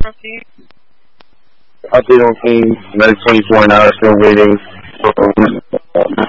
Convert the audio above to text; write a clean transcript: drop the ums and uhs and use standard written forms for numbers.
team? Update on team. Medic 24 now, still waiting.